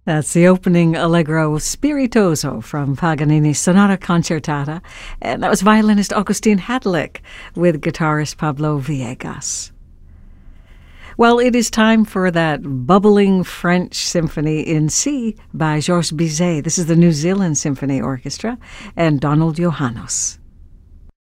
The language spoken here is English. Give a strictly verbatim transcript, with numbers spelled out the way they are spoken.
That's the opening Allegro Spiritoso from Paganini's Sonata Concertata, and that was violinist Augustin Hadlick with guitarist Pablo Villegas. Well, it is time for that bubbling French symphony in C by Georges Bizet. This is the New Zealand Symphony Orchestra and Donald Johannes.